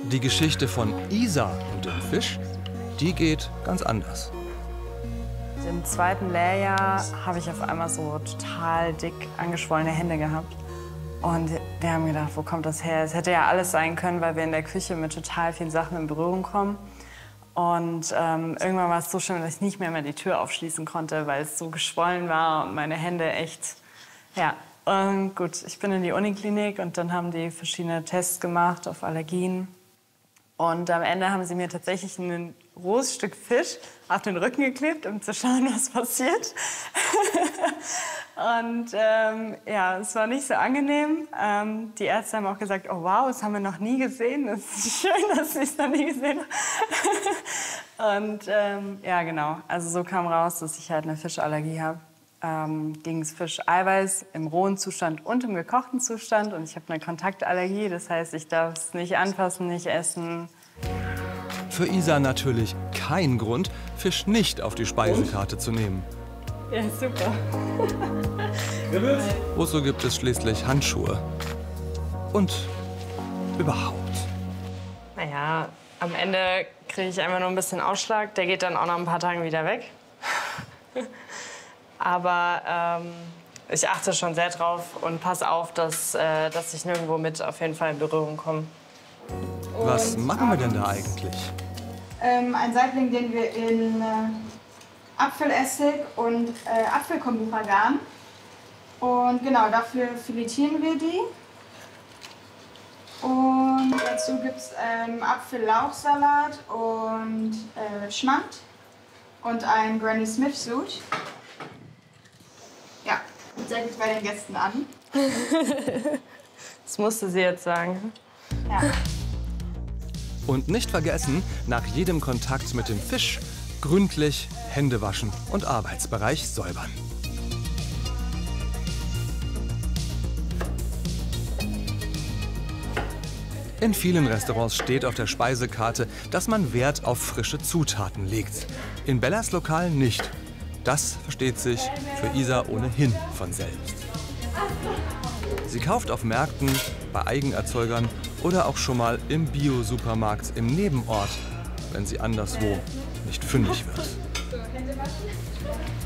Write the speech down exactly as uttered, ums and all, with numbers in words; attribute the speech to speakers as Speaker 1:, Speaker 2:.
Speaker 1: Die Geschichte von Isa und dem Fisch, die geht ganz anders.
Speaker 2: Im zweiten Lehrjahr habe ich auf einmal so total dick angeschwollene Hände gehabt. Und wir haben gedacht, wo kommt das her? Es hätte ja alles sein können, weil wir in der Küche mit total vielen Sachen in Berührung kommen. Und ähm, irgendwann war es so schlimm, dass ich nicht mehr, mehr die Tür aufschließen konnte, weil es so geschwollen war und meine Hände echt, ja. Und gut, ich bin in die Uniklinik und dann haben die verschiedene Tests gemacht auf Allergien. Und am Ende haben sie mir tatsächlich ein rohes Stück Fisch auf den Rücken geklebt, um zu schauen, was passiert. Und ähm, ja, es war nicht so angenehm. Ähm, die Ärzte haben auch gesagt, oh wow, das haben wir noch nie gesehen. Das ist schön, dass sie es noch nie gesehen haben. Und ähm, ja, genau. Also so kam raus, dass ich halt eine Fischallergie habe. Ähm, gegen das Fischeiweiß im rohen Zustand und im gekochten Zustand. Und ich habe eine Kontaktallergie, das heißt, ich darf es nicht anfassen, nicht essen.
Speaker 1: Für Isa natürlich kein Grund, Fisch nicht auf die Speisekarte zu nehmen.
Speaker 2: Ja, super.
Speaker 1: Wozu gibt es schließlich Handschuhe? Und überhaupt.
Speaker 2: Naja, am Ende kriege ich einfach nur ein bisschen Ausschlag. Der geht dann auch nach ein paar Tagen wieder weg. Aber ähm, ich achte schon sehr drauf und passe auf, dass, äh, dass ich nirgendwo mit auf jeden Fall in Berührung komme.
Speaker 1: Was
Speaker 3: Und,
Speaker 1: machen wir denn
Speaker 3: ähm,
Speaker 1: da eigentlich?
Speaker 3: Ähm, ein Saibling, den wir in äh, Apfelessig und äh, Apfelkombucha garen. Und genau, dafür filetieren wir die. Und dazu gibt es ähm, Apfellauchsalat und äh, Schmand und ein Granny Smith Suit. Ja, kommt sehr gut bei den Gästen an.
Speaker 2: Das musste sie jetzt sagen.
Speaker 3: Ja.
Speaker 1: Und nicht vergessen, nach jedem Kontakt mit dem Fisch gründlich Hände waschen und Arbeitsbereich säubern. In vielen Restaurants steht auf der Speisekarte, dass man Wert auf frische Zutaten legt. In Bellas Lokal nicht. Das versteht sich für Isa ohnehin von selbst. Sie kauft auf Märkten, bei Eigenerzeugern oder auch schon mal im Bio-Supermarkt im Nebenort, wenn sie anderswo nicht fündig wird.
Speaker 3: So, Hände waschen.